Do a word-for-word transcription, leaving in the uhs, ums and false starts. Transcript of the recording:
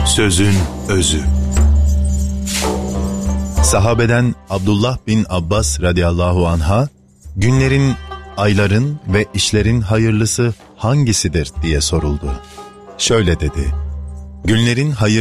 Sözün özü. Sahabeden Abdullah bin Abbas radıyallahu anh'a günlerin, ayların ve işlerin hayırlısı hangisidir diye soruldu. Şöyle dedi: günlerin hayırlısı